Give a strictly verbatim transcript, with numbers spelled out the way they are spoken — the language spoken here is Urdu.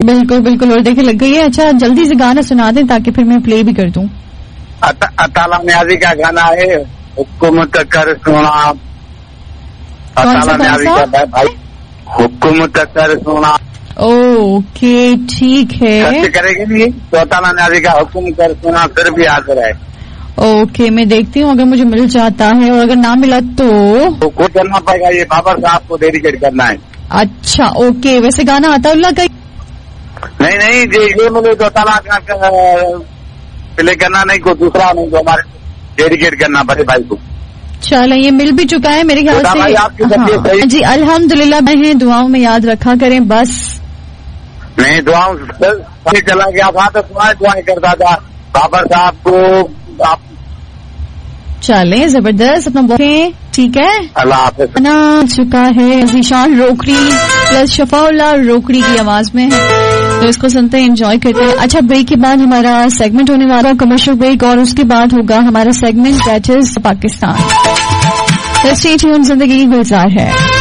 بالکل بالکل. اور دیکھیں لگ گئی ہے. اچھا جلدی سے گانا سنا دیں تاکہ پھر میں پلے بھی کر دوں. اطالہ نیازی کا گانا ہے حکومت کر سونا. اطالہ نیازی کا بھائی حکومت کر سونا. اوکے ٹھیک ہے. کرے گی نہیں تو اطالہ نیازی کا حکم کر سونا پھر بھی حاضر ہے. اوکے میں دیکھتی ہوں اگر مجھے مل جاتا ہے اور اگر نہ ملا تو خود کرنا پڑے گا. یہ بابر صاحب کو ڈیڈیکیٹ کرنا ہے. اچھا اوکے. ویسے گانا آتا اللہ کا نہیں نہیں جی یہ مجھے تو اطالہ کا پلے کرنا نہیں کوئی دوسرا نہیں تو ہمارے ڈیڈیکیٹ کرنا بڑے بھائی کو. چلیں یہ مل بھی چکا ہے میرے خیال سے. جی الحمدللہ میں ہیں دعاؤں میں یاد رکھا کریں بس. نہیں دعاؤں چلا گیا تھا تو دعائیں دعائیں کرتا تھا بابر صاحب کو. آپ چلیں زبردست اپنا بوکیں ٹھیک ہے. اللہ حافظ. بنا چکا ہے ذیشان روکڑی پلس شفا اللہ روکڑی کی آواز میں ہے تو اس کو سنتے ہیں انجوائے کرتے ہیں. اچھا بریک کے بعد ہمارا سیگمنٹ ہونے والا کمرشل بریک اور اس کے بعد ہوگا ہمارا segment that is Pakistan. Stay tune زندگی گلزار ہے.